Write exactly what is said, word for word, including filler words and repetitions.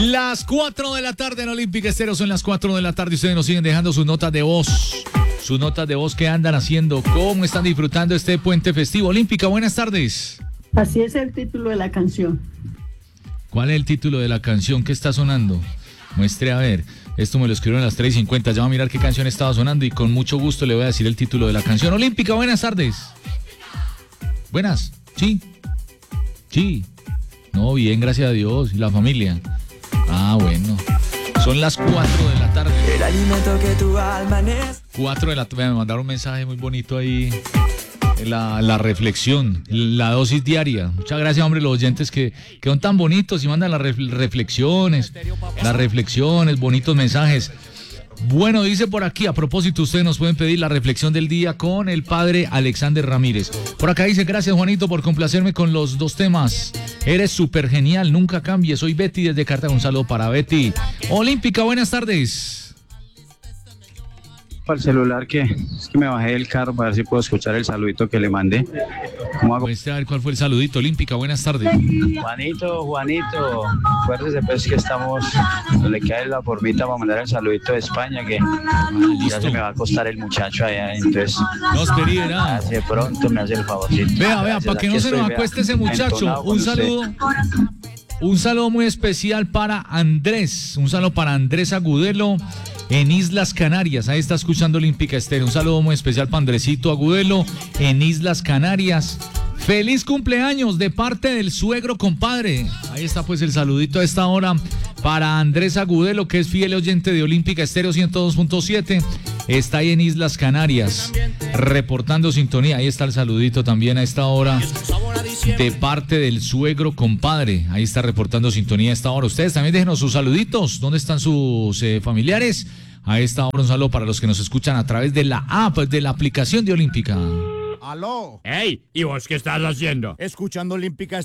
Las cuatro de la tarde en Olímpica Estéreo, son las cuatro de la tarde y ustedes nos siguen dejando sus notas de voz. Sus notas de voz, ¿qué andan haciendo? ¿Cómo están disfrutando este puente festivo? Olímpica, buenas tardes. Así es el título de la canción. ¿Cuál es el título de la canción que está sonando? Muestre a ver. Esto me lo escribieron a las tres y cincuenta. Ya va a mirar qué canción estaba sonando y con mucho gusto le voy a decir el título de la canción. Olímpica, buenas tardes. Buenas. Sí. Sí. No, bien, gracias a Dios. ¿Y la familia? Ah, bueno. Son las cuatro de la tarde. El alimento que tu alma es. cuatro de la tarde. Me mandaron un mensaje muy bonito ahí. La, la reflexión, la dosis diaria. Muchas gracias, hombre, los oyentes que, que son tan bonitos y mandan las reflexiones, las reflexiones, bonitos mensajes. Bueno, dice por aquí, a propósito, ustedes nos pueden pedir la reflexión del día con el padre Alexander Ramírez. Por acá dice, gracias, Juanito, por complacerme con los dos temas. Eres súper genial, nunca cambies. Soy Betty desde Cartago. Un saludo para Betty. Olímpica, buenas tardes. Para el celular, que es que me bajé del carro para ver si puedo escuchar el saludito que le mandé. ¿Cómo hago? Muestra a ver cuál fue el saludito. Olímpica, buenas tardes. Juanito, Juanito, acuérdese pues que estamos, no le cae la formita para mandar el saludito de España, que Ah, ya listo. se me va a acostar el muchacho allá, entonces No, espere, verá. hace pronto me hace el favorcito. Vea, vea, Gracias, para que aquí no se estoy, nos vea, acueste ese muchacho. entonado Un con usted. saludo. Un saludo muy especial para Andrés. Un saludo para Andrés Agudelo en Islas Canarias. Ahí está escuchando Olímpica Estéreo. Un saludo muy especial para Andresito Agudelo en Islas Canarias. Feliz cumpleaños de parte del suegro, compadre. Ahí está pues el saludito a esta hora para Andrés Agudelo, que es fiel oyente de Olímpica Estéreo ciento dos punto siete. Está ahí en Islas Canarias reportando sintonía. Ahí está el saludito también a esta hora de parte del suegro, compadre. Ahí está reportando sintonía a esta hora. Ustedes también déjenos sus saluditos. ¿Dónde están sus eh, familiares? A esta hora un saludo para los que nos escuchan a través de la app, de la aplicación de Olímpica. Aló, ¡Ey! ¿Y vos qué estás haciendo? escuchando Olímpica